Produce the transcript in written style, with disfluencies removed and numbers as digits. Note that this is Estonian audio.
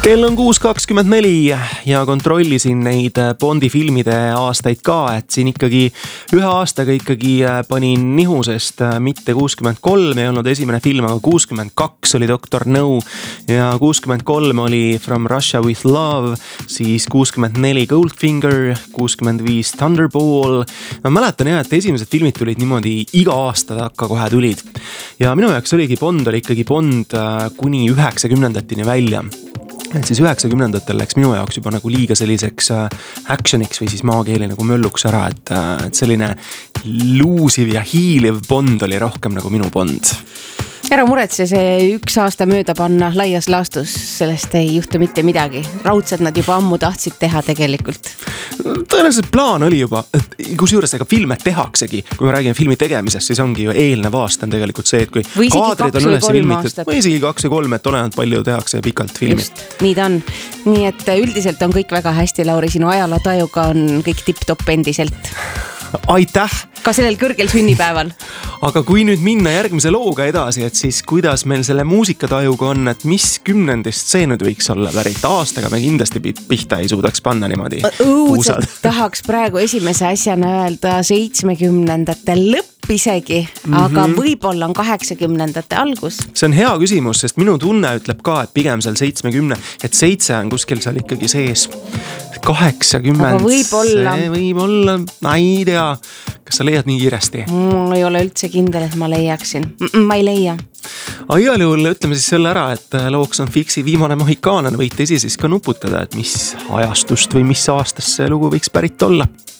Kell on 6.24 ja kontrollisin neid Bondi filmide aastaid ka, et siin ikkagi ühe aastaga ikkagi panin nihu, sest mitte 63 ei olnud esimene film, aga 62 oli Dr. No ja 63 oli From Russia with Love, siis 64 Goldfinger, 65 Thunderball. Ma mäletan jah, et esimesed filmid tulid niimoodi iga aasta takka kohe tulid ja minu jaoks oligi Bond kuni 90-ndatini välja. Et siis 90-ndatel läks minu jaoks juba nagu liiga selliseks actioniks või siis maakeeli nagu mölluks ära, et selline luusiv ja hiiliv Bond oli rohkem nagu minu Bond. Ära muretse, see üks aasta mööda panna laias laastus, sellest ei juhtu mitte midagi. Raudselt nad juba ammu tahtsid teha tegelikult. Tõenäoliselt plaan oli juba, kusjuures ega filme tehaksegi. Kui me räägime filmi tegemisest, siis ongi ju eelnev aasta on tegelikult see, et kui kaadrid on üles filmitud, või isegi 2 või 3, et olenevalt palju tehakse pikalt filmi. Just, nii ta on. Nii et üldiselt on kõik väga hästi, Lauri, sinu ajalootajuga on kõik tipp-topp endiselt. Aitäh! Ka sellel kõrgel sünnipäeval. Aga kui nüüd minna järgmise looga edasi, et siis kuidas meil selle muusikatajuga on, et mis 10. see nüüd võiks olla pärit aastaga, me kindlasti pihta ei suudaks panna niimoodi. Õudselt tahaks praegu esimese asjana öelda 70-ndate lõpp isegi, aga võib-olla on 80-ndate algus. See on hea küsimus, sest minu tunne ütleb ka, et pigem seal 70, et 7 on kuskil seal ikkagi sees. 80, aga võib-olla, ma ei tea, kas sa leiad nii kiiresti? Ma ei ole üldse kindel, et ma leiaksin. Ma ei leia. Aga igal juhul ütleme siis selle ära, et looks on Fiksi Viimane Mohikaanen, võite esi siis ka nuputada, et mis ajastust või mis aastast see lugu võiks pärit olla.